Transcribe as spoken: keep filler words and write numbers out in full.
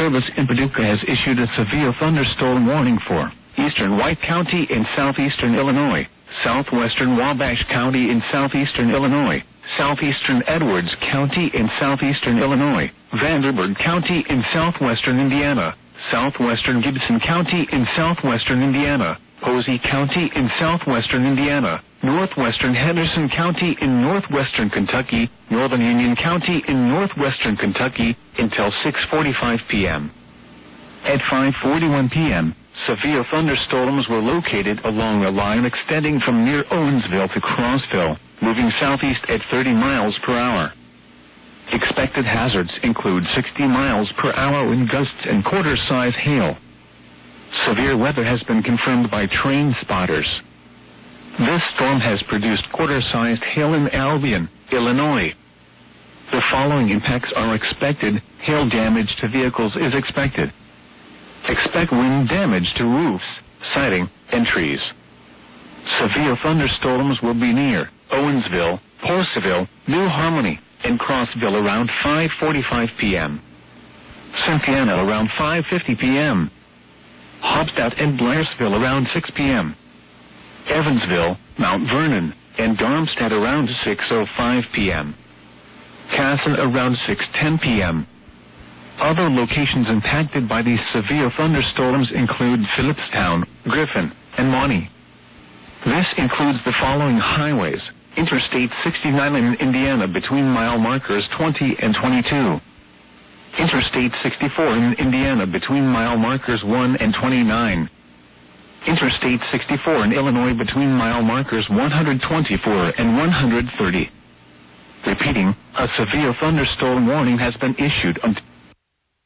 Service in Paducah has issued a severe thunderstorm warning for eastern White County in southeastern Illinois, southwestern Wabash County in southeastern Illinois, southeastern Edwards County in southeastern Illinois, Vanderburgh County in southwestern Indiana, southwestern Gibson County in southwestern Indiana, Posey County in southwestern Indiana, northwestern Henderson County in northwestern Kentucky, northern Union County in northwestern Kentucky, until six forty-five p m At five forty-one p m, severe thunderstorms were located along a line extending from near Owensville to Crossville, moving southeast at thirty miles per hour. Expected hazards include sixty miles per hour wind gusts and quarter-size hail. Severe weather has been confirmed by train spotters. This storm has produced quarter-sized hail in Albion, Illinois. The following impacts are expected. Hail damage to vehicles is expected. Expect wind damage to roofs, siding, and trees. Severe thunderstorms will be near Owensville, Porceville, New Harmony, and Crossville around five forty-five p m Cynthiana around five fifty p m Hobstadt and Blairsville around six p m Evansville, Mount Vernon, and Darmstadt around six oh five p m Casson around six ten p m Other locations impacted by these severe thunderstorms include Phillipstown, Griffin, and Maunee. This includes the following highways: Interstate sixty-nine in Indiana between mile markers twenty and twenty-two. Interstate sixty-four in Indiana between mile markers one and twenty-nine. Interstate sixty-four in Illinois between mile markers one hundred twenty-four and one hundred thirty. Repeating, a severe thunderstorm warning has been issued until